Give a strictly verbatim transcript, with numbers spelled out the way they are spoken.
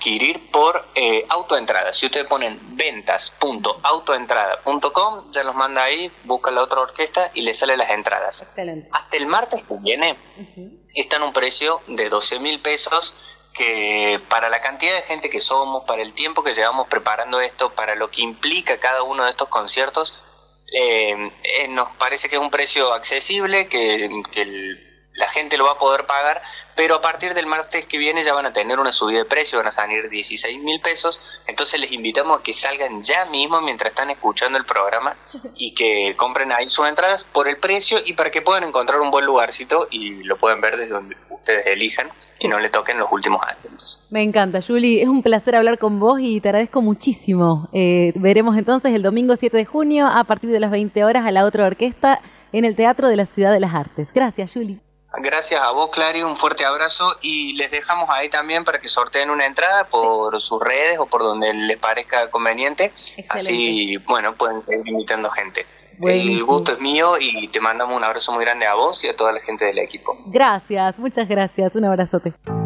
adquirir por eh, autoentrada. Si ustedes ponen ventas punto autoentrada punto com, ya los manda ahí, busca la otra orquesta y le salen las entradas. Excelente. Hasta el martes que viene uh-huh. está en un precio de doce mil pesos, que para la cantidad de gente que somos, para el tiempo que llevamos preparando esto, para lo que implica cada uno de estos conciertos, eh, eh, nos parece que es un precio accesible, que, que el la gente lo va a poder pagar, pero a partir del martes que viene ya van a tener una subida de precio, van a salir dieciséis mil pesos, entonces les invitamos a que salgan ya mismo mientras están escuchando el programa y que compren ahí sus entradas por el precio y para que puedan encontrar un buen lugarcito y lo pueden ver desde donde ustedes elijan sí. y no le toquen los últimos asientos. Me encanta, Juli, es un placer hablar con vos y te agradezco muchísimo. Eh, veremos entonces el domingo siete de junio a partir de las veinte horas a la otra orquesta en el Teatro de la Ciudad de las Artes. Gracias, Juli. Gracias a vos, Clary, un fuerte abrazo y les dejamos ahí también para que sorteen una entrada por sí. sus redes o por donde les parezca conveniente. Excelente. Así, bueno, pueden seguir invitando gente. Buenísimo. El gusto es mío y te mandamos un abrazo muy grande a vos y a toda la gente del equipo. Gracias, muchas gracias, un abrazote.